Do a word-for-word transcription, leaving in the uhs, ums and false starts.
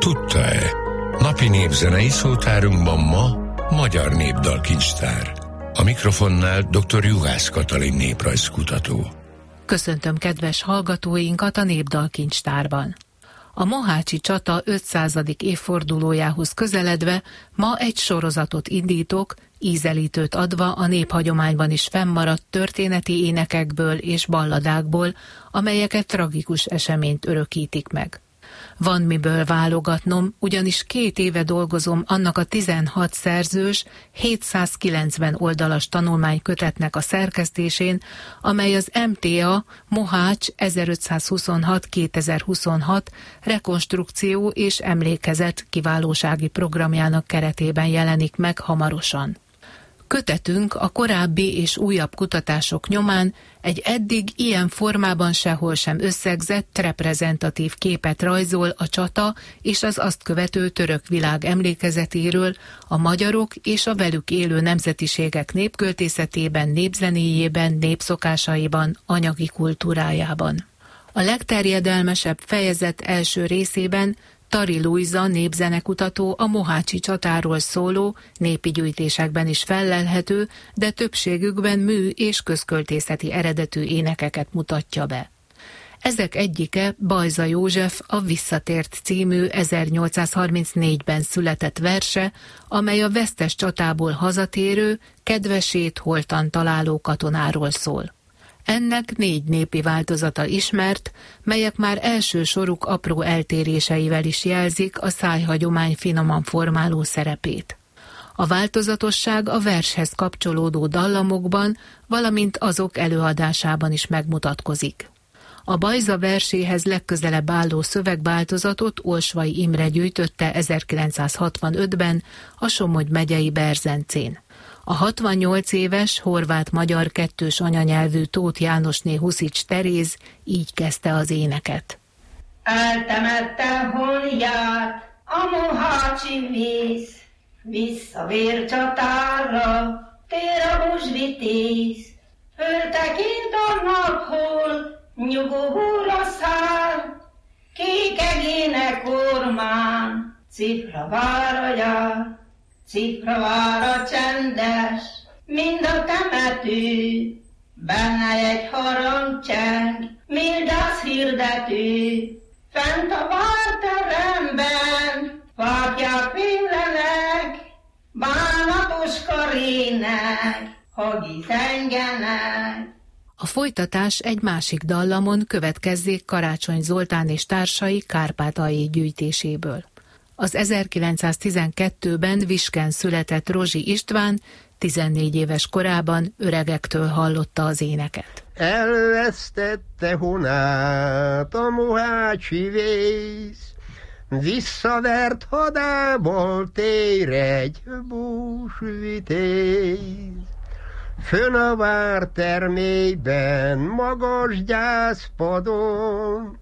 Tudta-e? Napi népzenei szótárunkban ma Magyar Népdalkincstár. A mikrofonnál dr. Juhász Katalin néprajzkutató. Köszöntöm kedves hallgatóinkat a Népdalkincstárban. A mohácsi csata ötszázadik évfordulójához közeledve ma egy sorozatot indítok, ízelítőt adva a néphagyományban is fennmaradt történeti énekekből és balladákból, amelyeket tragikus eseményt örökítik meg. Van miből válogatnom, ugyanis két éve dolgozom annak a tizenhat szerzős, hétszázkilencven oldalas tanulmánykötetnek a szerkesztésén, amely az em té á Mohács ezerötszázhuszonhat-kétezer-huszonhat rekonstrukció és emlékezet kiválósági programjának keretében jelenik meg hamarosan. Kötetünk a korábbi és újabb kutatások nyomán egy eddig ilyen formában sehol sem összegzett, reprezentatív képet rajzol a csata és az azt követő török világ emlékezetéről, a magyarok és a velük élő nemzetiségek népköltészetében, népzenéjében, népszokásaiban, anyagi kultúrájában. A legterjedelmesebb fejezet első részében Tari Lujza népzenekutató a mohácsi csatáról szóló, népi gyűjtésekben is fellelhető, de többségükben mű- és közköltészeti eredetű énekeket mutatja be. Ezek egyike Bajza József a Visszatért című ezernyolcszázharmincnégyben született verse, amely a vesztes csatából hazatérő, kedvesét holtan találó katonáról szól. Ennek négy népi változata ismert, melyek már első soruk apró eltéréseivel is jelzik a szájhagyomány finoman formáló szerepét. A változatosság a vershez kapcsolódó dallamokban, valamint azok előadásában is megmutatkozik. A Bajza verséhez legközelebb álló szövegváltozatot Olsvai Imre gyűjtötte ezerkilencszázhatvanötben a Somogy megyei Berzencén. A hatvannyolc éves horvát-magyar kettős anyanyelvű Tóth Jánosné Huszics Teréz így kezdte az éneket. Eltemette honját a mohácsi víz, vissza vércsatára tér a buzsvitéz. Föltekint a naphol, nyugovóra száll, kék egének ormán, Cipra vára jár. Cipra vára csendes, mind a temető, benne egy harangcseng, mildász hirdető. Fent a várteremben vágják villenek, bánatos karének, hagi zengenek. A folytatás egy másik dallamon következzék Karácsony Zoltán és társai kárpátaljai gyűjtéséből. Az ezerkilencszáztizenkettőben Visken született Rozsi István tizennégy éves korában öregektől hallotta az éneket. Elvesztette honát a mohácsi vész, visszavert hadából tér egy búsvitéz. Fönn a vártermélyben, magas gyászpadon,